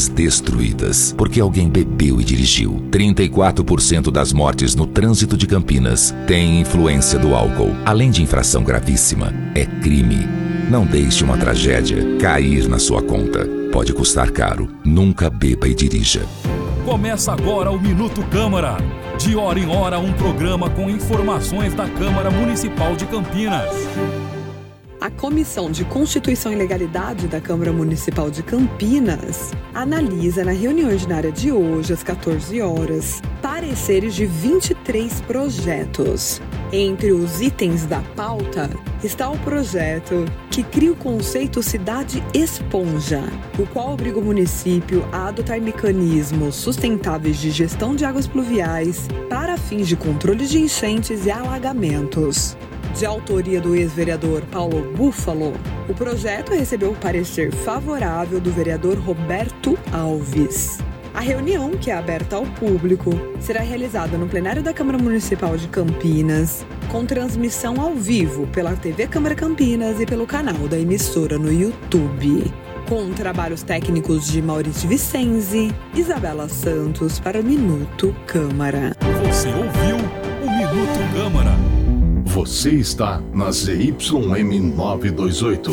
vidas destruídas porque alguém bebeu e dirigiu. 34% das mortes no trânsito de Campinas têm influência do álcool. Além de infração gravíssima, é crime. Não deixe uma tragédia cair na sua conta. Pode custar caro. Nunca beba e dirija. Começa agora o Minuto Câmara. De hora em hora, um programa com informações da Câmara Municipal de Campinas. A Comissão de Constituição e Legalidade da Câmara Municipal de Campinas analisa na reunião ordinária de hoje, às 14 horas, pareceres de 23 projetos. Entre os itens da pauta está o projeto que cria o conceito Cidade Esponja, o qual obriga o município a adotar mecanismos sustentáveis de gestão de águas pluviais para fins de controle de enchentes e alagamentos. De autoria do ex-vereador Paulo Búfalo, o projeto recebeu o parecer favorável do vereador Roberto Alves. A reunião, que é aberta ao público, será realizada no plenário da Câmara Municipal de Campinas, com transmissão ao vivo pela TV Câmara Campinas e pelo canal da emissora no YouTube. Com trabalhos técnicos de Maurício Vicenzi, Isabela Santos para o Minuto Câmara. Você ouviu o Minuto Câmara. Você está na ZYM 928.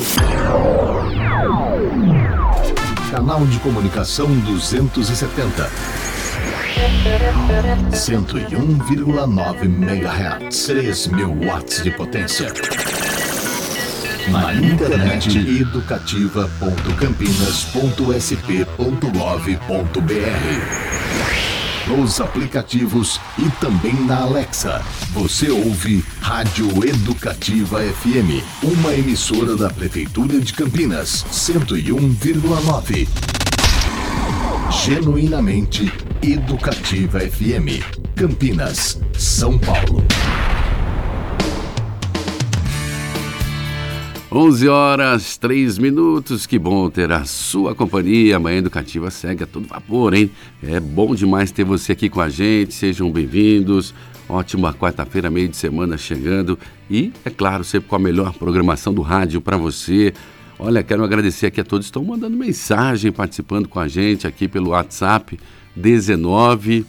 Canal de comunicação 270. 101,9 MHz. 3.000 watts de potência. Na internet educativa.campinas.sp.gov.br. Nos aplicativos e também na Alexa. Você ouve Rádio Educativa FM, uma emissora da Prefeitura de Campinas, 101,9. Genuinamente Educativa FM, Campinas, São Paulo. 11h03. Que bom ter a sua companhia. A Manhã Educativa segue a todo vapor, hein? É bom demais ter você aqui com a gente. Sejam bem-vindos. Ótima quarta-feira, meio de semana chegando. E, é claro, sempre com a melhor programação do rádio para você. Olha, quero agradecer aqui a todos que estão mandando mensagem, participando com a gente aqui pelo WhatsApp 19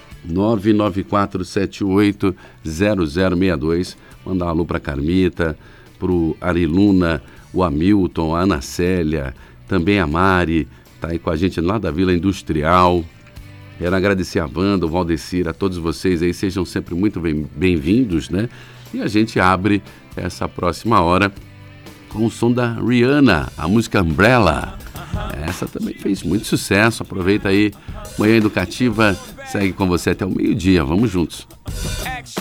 99478 0062. Mandar um alô para Carmita, pro Ariluna, o Hamilton, a Ana Célia, também a Mari, tá aí com a gente lá da Vila Industrial. Quero agradecer a Wanda, o Valdecir, a todos vocês aí, sejam sempre muito bem-vindos, né? E a gente abre essa próxima hora com o som da Rihanna, a música Umbrella. Essa também fez muito sucesso, aproveita aí. Manhã Educativa segue com você até o meio-dia, vamos juntos.